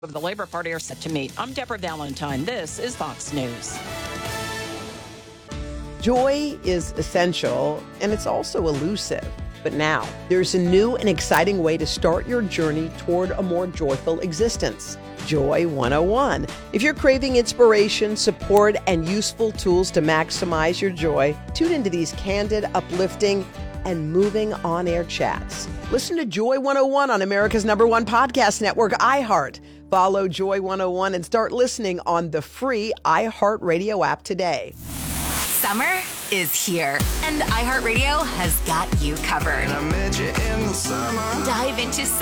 of the Labor Party are set to meet. I'm Deborah Valentine. This is Fox News. Joy is essential, and it's also elusive. But now, there's a new and exciting way to start your journey toward a more joyful existence. Joy 101. If you're craving inspiration, support, and useful tools to maximize your joy, tune into these candid, uplifting, and moving on-air chats. Listen to Joy 101 on America's #1 podcast network, iHeart. Follow Joy 101 and start listening on the free iHeartRadio app today. Summer is here, and iHeartRadio has got you covered. Dive into